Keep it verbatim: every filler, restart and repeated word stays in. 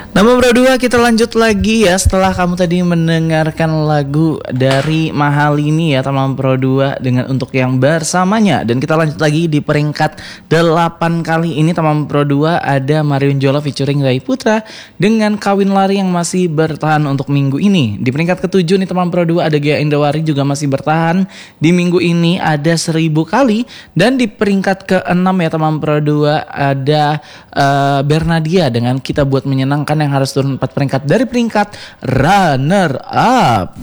Nomor dua kita lanjut lagi ya setelah kamu tadi mendengarkan lagu dari Mahalini ya teman Pro dua dengan untuk yang bersamanya. Dan kita lanjut lagi di peringkat delapan kali ini teman Pro dua ada Marion Jola featuring Ray Putra dengan Kawin Lari yang masih bertahan untuk minggu ini. Di peringkat ketujuh nih teman Pro dua ada Gia Indawari juga masih bertahan di minggu ini ada seribu kali. Dan di peringkat keenam ya teman Pro dua ada uh, Bernadia dengan Kita Buat Menyenangkan yang harus turun empat peringkat dari peringkat runner up.